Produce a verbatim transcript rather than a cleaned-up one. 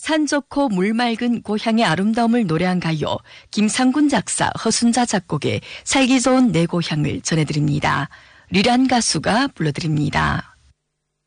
산 좋고 물 맑은 고향의 아름다움을 노래한 가요 김상군 작사 허순자 작곡의 살기 좋은 내 고향을 전해드립니다. 류란 가수가 불러드립니다.